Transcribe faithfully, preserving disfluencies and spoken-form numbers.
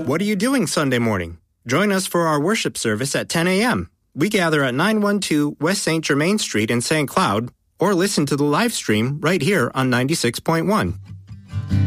What are you doing Sunday morning? Join us for our worship service at ten a.m. We gather at nine twelve West Saint Germain Street in Saint Cloud, or listen to the live stream right here on ninety-six point one.